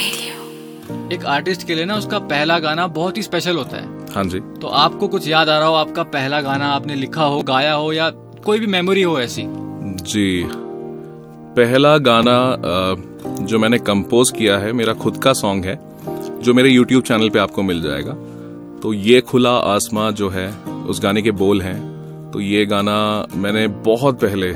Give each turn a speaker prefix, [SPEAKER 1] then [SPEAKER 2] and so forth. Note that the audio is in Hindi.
[SPEAKER 1] एक आर्टिस्ट के लिए ना उसका पहला गाना बहुत ही स्पेशल होता है।
[SPEAKER 2] हाँ जी।
[SPEAKER 1] तो आपको कुछ याद आ रहा हो, आपका पहला गाना आपने लिखा हो, गाया हो, या कोई भी मेमोरी हो ऐसी?
[SPEAKER 2] जी, पहला गाना जो मैंने कंपोज किया है, मेरा खुद का सॉन्ग है, जो मेरे YouTube चैनल पे आपको मिल जाएगा। तो ये खुला आसमां जो है, उस गाने के बोल हैं। तो ये गाना मैंने बहुत पहले